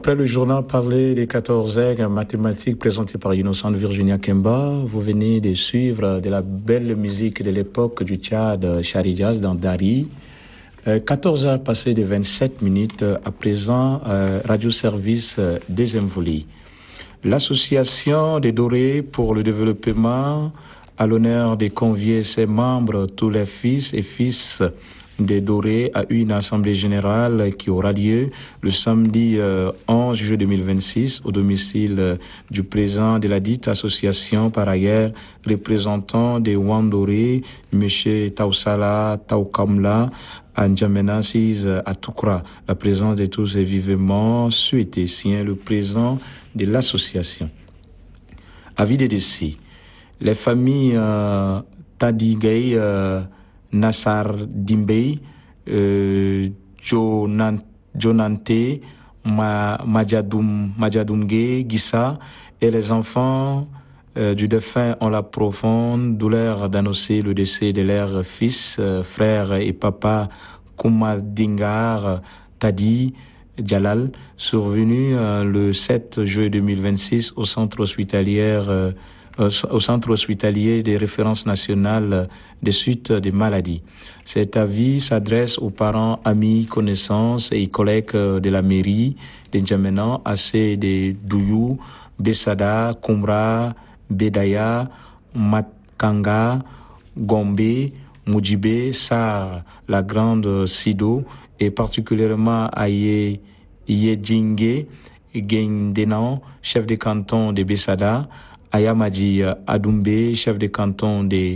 Après le journal parlé des 14 aigles mathématiques présenté par Innocent Virginia Kemba, vous venez de suivre de la belle musique de l'époque du Tchad, Charijaz dans Dari. 14 heures passées de 27 minutes, à présent, radio-service désinvolé. L'association des Dorés pour le développement, à l'honneur de convier ses membres, tous les fils et fils des Dorés, a eu une assemblée générale qui aura lieu le samedi 11 juillet 2026 au domicile du président de la dite association, par ailleurs représentant des Wandoré, M. Tausala Taukamla, à N'Djamena 6 à Toukra. La présence de tous est vivement souhaitée, signé le président de l'association. Avis des décès. Les familles Tadigay, Nassar Dimbey, Jonante, Madjadoumge, Gissa et les enfants du défunt ont la profonde douleur d'annoncer le décès de leur fils, frère et papa Koumadingar Tadi Djalal, survenu le 7 juillet 2026 au centre hospitalier des références nationales des suites des maladies. Cet avis s'adresse aux parents, amis, connaissances et collègues de la mairie de N'Djamena, AC de Douyou, Bessada, Koumra, Bedaya, Matkanga, Gombe, Moudjibé, Sar, la grande Sido, et particulièrement à Yedjingue, Gendenan, chef de canton de Bessada, Ayamadi Adoumbe, chef de canton de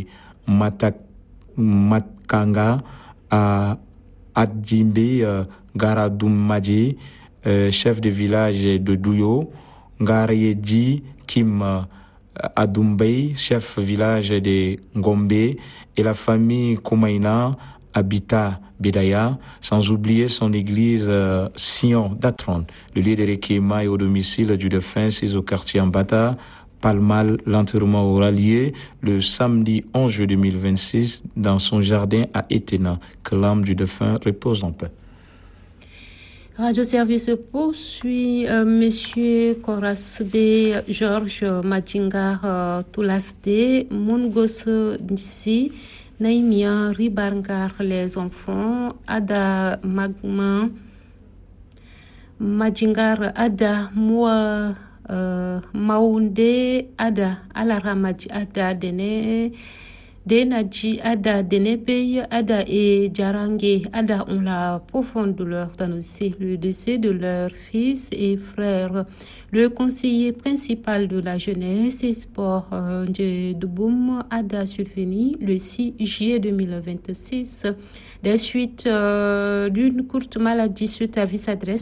Matkanga, à Adjimbe Garadoumadji, chef de village de Douyo, Garayedji Kim Adoumbe, chef village de Gombe, et la famille Koumaïna habita Bedaya, sans oublier son église Sion d'Atron. Le lieu de recueillement est au domicile du défunt, c'est au quartier Ambata. Palmal, l'enterrement aura lieu le samedi 11 juillet 2026 dans son jardin à Etena. Que l'âme du défunt repose en paix. Radio Service poursuit Monsieur Korasbe Georges Madjingar Toulasde, Mungos d'ici, Naïmia Ribangar les enfants, Ada Magma, Madjingar Ada Moua, Maounde Ada Alaramadji Ada Dene Denaji Ada Denebey Ada et Djarangue Ada ont la profonde douleur d'annoncer le décès de leur fils et frère. Le conseiller principal de la jeunesse et sport de Douboum Ada survenu le 6 juillet 2026 des suites d'une courte maladie. Suite à vie s'adresse